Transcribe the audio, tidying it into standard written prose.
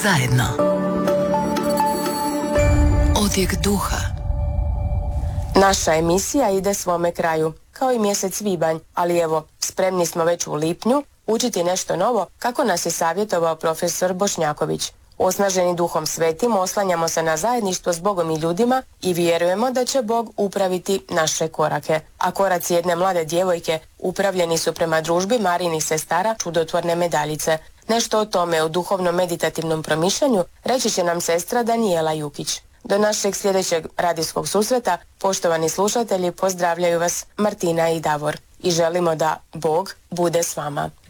zajedno. Odjek duha. Naša emisija ide svome kraju, kao i mjesec svibanj, ali evo, spremni smo već u lipnju učiti nešto novo kako nas je savjetovao profesor Bošnjaković. Osnaženi Duhom Svetim oslanjamo se na zajedništvo s Bogom i ljudima i vjerujemo da će Bog upraviti naše korake. A koraci jedne mlade djevojke upravljeni su prema družbi Marijinih sestara Čudotvorne medaljice. Nešto o tome u duhovnom meditativnom promišljanju reći će nam sestra Danijela Jukić. Do našeg sljedećeg radijskog susreta, poštovani slušatelji, pozdravljaju vas Martina i Davor i želimo da Bog bude s vama.